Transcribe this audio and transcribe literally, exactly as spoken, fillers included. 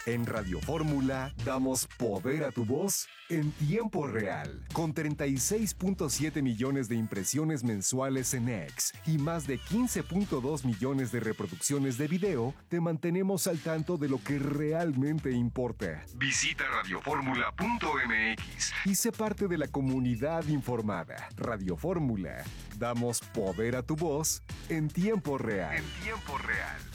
En Radio Fórmula damos poder a tu voz en tiempo real. Con treinta y seis punto siete millones de impresiones mensuales en X y más de quince punto dos millones de reproducciones de video, te mantenemos al tanto de lo que realmente importa. Visita radioformula punto m x y sé parte de la comunidad informada. Radio Fórmula. Damos poder a tu voz en tiempo real. En tiempo real.